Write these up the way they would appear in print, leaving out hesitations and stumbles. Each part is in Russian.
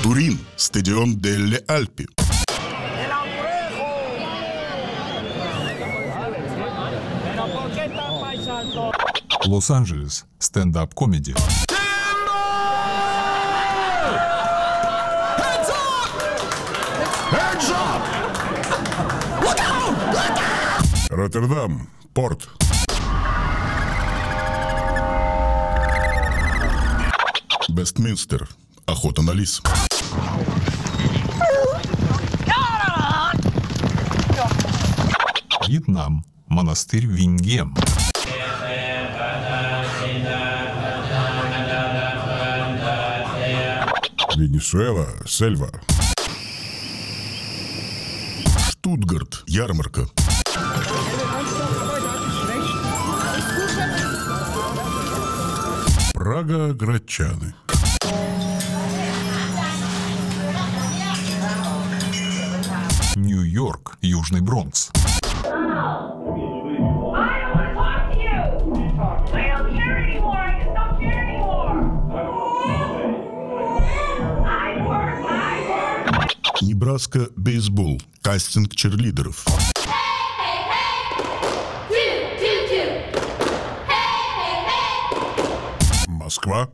Турин, стадион Делле Альпи. Лос-Анджелес. Стендап-комеди. Роттердам, порт. Вестминстер, охота на лис. Вьетнам. Монастырь Виньгем. Венесуэла, сельва. Штутгарт, ярмарка. Прага, гречаны. Нью-Йорк. Южный Бронкс. Небраска, бейсбол. Кастинг черлидеров. Москва.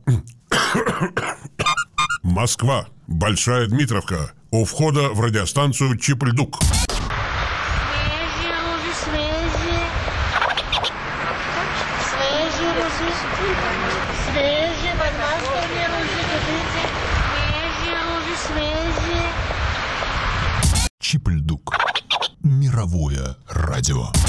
Москва. Большая Дмитровка. У входа в радиостанцию Чипльдук. Чипльдук. Мировое радио.